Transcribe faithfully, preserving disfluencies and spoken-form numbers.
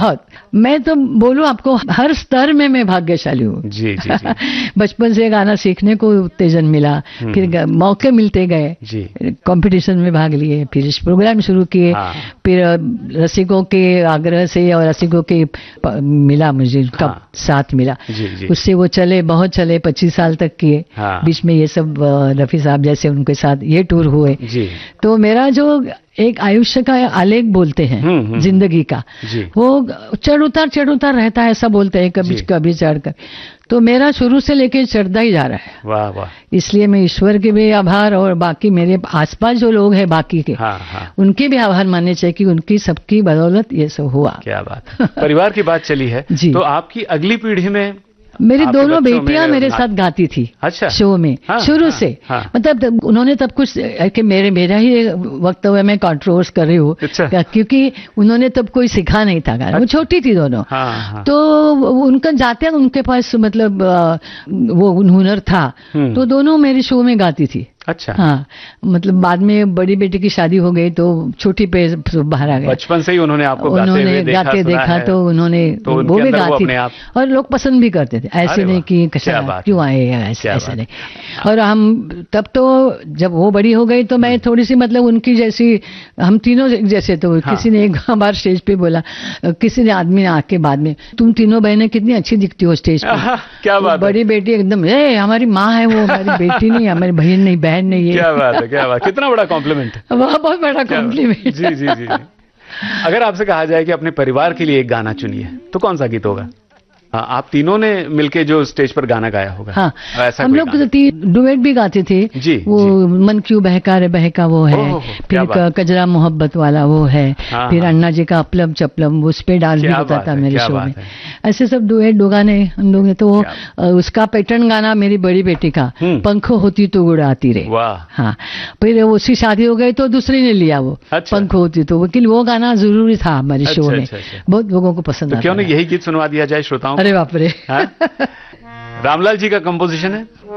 बहुत। मैं तो बोलूं आपको हर स्तर में मैं भाग्यशाली हूँ। जी जी जी। बचपन से गाना सीखने को उत्तेजन मिला, फिर मौके मिलते गए, कंपटीशन में भाग लिए, फिर इस प्रोग्राम शुरू किए, हाँ। फिर रसिकों के आग्रह से और रसिकों के मिला मुझे कब हाँ। साथ मिला, जी जी। उससे वो चले, बहुत चले, पच्चीस साल तक किए। हाँ। बीच में ये सब रफी साहब जैसे उनके साथ ये टूर हुए जी। तो मेरा जो एक आयुष्य का आलेख बोलते हैं हुँ, हुँ, जिंदगी का जी। वो चढ़ उतार चढ़ उतार रहता है, ऐसा बोलते हैं, कभी कभी चढ़कर। तो मेरा शुरू से लेके चढ़ता ही जा रहा है। वाह वाह। इसलिए मैं ईश्वर के भी आभार और बाकी मेरे आसपास जो लोग हैं बाकी के हाँ, हाँ। उनके भी आभार मानने चाहिए कि उनकी सबकी बदौलत ये सब हुआ। क्या बात। परिवार की बात चली है जी। तो आपकी अगली पीढ़ी में मेरी दोनों बेटियां मेरे साथ गाती थी। अच्छा। शो में हाँ, शुरू हाँ, से हाँ, मतलब उन्होंने तब कुछ कि मेरे मेरा ही वक्त हुआ मैं कंट्रोवर्स कर रही हूँ अच्छा। क्योंकि उन्होंने तब कोई सिखा नहीं था गाना। अच्छा। वो छोटी थी दोनों हाँ, हाँ। तो उनका जाते उनके पास मतलब वो हुनर था तो दोनों मेरे शो में गाती थी। अच्छा हाँ, मतलब बाद में बड़ी बेटी की शादी हो गई तो छोटी पे बाहर आ गए। बचपन से ही उन्होंने आपको गाते उन्होंने हुए देखा, गाते देखा तो उन्होंने तो वो भी गाती थी और लोग पसंद भी करते थे। ऐसे नहीं कि क्यों आए ऐसे ऐसा नहीं। और हम तब तो जब वो बड़ी हो गई तो मैं थोड़ी सी मतलब उनकी जैसी, हम तीनों जैसे, तो हाँ। किसी ने एक बार स्टेज पे बोला, किसी ने आदमी ने आके बाद में, तुम तीनों बहनें कितनी अच्छी दिखती हो स्टेज पे। क्या बात। बड़ी बेटी एकदम ए हमारी माँ है वो, हमारी बेटी नहीं, हमारी बहन नहीं, बहन नहीं। क्या बात है, क्या बात, कितना बड़ा कॉम्प्लीमेंट। वह बहुत बड़ा कॉम्प्लीमेंट। जी जी जी। अगर आपसे कहा जाए कि अपने परिवार के लिए एक गाना चुनिए तो कौन सा गीत होगा? हाँ, आप तीनों ने मिलके जो स्टेज पर गाना गाया होगा। हाँ, ऐसा हम लोग डुएट भी गाते थे जी, वो जी। मन क्यों बहका रे बहका वो है, फिर कजरा मोहब्बत वाला वो है, हाँ, फिर अन्ना जी का अपलम चपलम उस पे डांस भी होता था मेरे शो में। ऐसे सब डुएट दो गाने हम लोग ने। तो उसका पैटर्न गाना मेरी बड़ी बेटी का, पंखो होती तो उड़ाती रे। हाँ, फिर उसकी शादी हो गई तो दूसरी ने लिया वो पंखो होती तो, लेकिन वो गाना जरूरी था हमारे शो में, बहुत लोगों को पसंद। क्यों नहीं यही गीत सुनवा दिया जाए श्रोताओं? अरे बाप रे। रामलाल जी का कंपोजिशन है।